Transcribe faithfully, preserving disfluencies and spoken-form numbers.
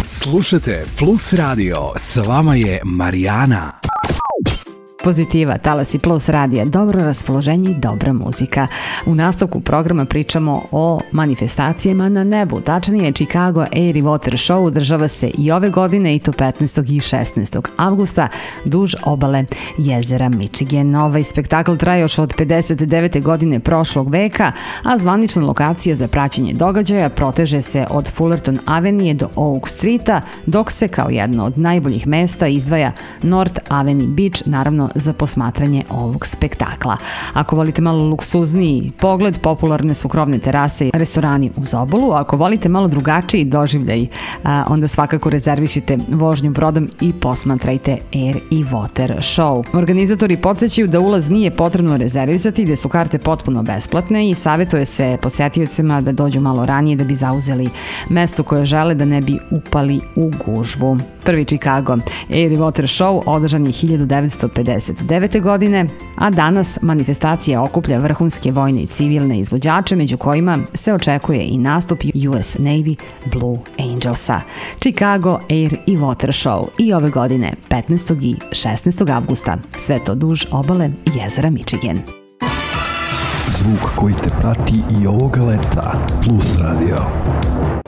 Slušajte Plus Radio, s vama je Marijana. Pozitiva, Talasi Plus radija, dobro raspoloženje i dobra muzika. U nastavku programa pričamo o manifestacijama na nebu. Tačnije, Chicago Air i Water Show održava se i ove godine, i to petnaestog i šesnaestog avgusta duž obale jezera Michigan. Ovaj spektakl traje još od pedeset devete godine prošlog veka, a zvanična lokacija za praćenje događaja proteže se od Fullerton Avenue do Oak Streeta, dok se kao jedno od najboljih mesta izdvaja North Avenue Beach, naravno za posmatranje ovog spektakla. Ako volite malo luksuzniji pogled, popularne su krovne terase i restorani uz obalu. Ako volite malo drugačiji doživljaj, onda svakako rezervišite vožnju brodom i posmatrajte Air i Water Show. Organizatori podsjećaju da ulaz nije potrebno rezervisati, gde su karte potpuno besplatne i savjetuje se posetiocima da dođu malo ranije da bi zauzeli mesto koje žele, da ne bi upali u gužvu. Prvi Chicago Air i Water Show održan je hiljadu devetsto pedeset devete godine, a danas manifestacija okuplja vrhunske vojne i civilne izvođače, među kojima se očekuje i nastup U S Navy Blue Angelsa. Chicago Air i Water Show i ove godine petnaestog i šesnaestog avgusta, sve to duž obale jezera Michigan. Zvuk koji te prati i ovoga leta. Plus Radio.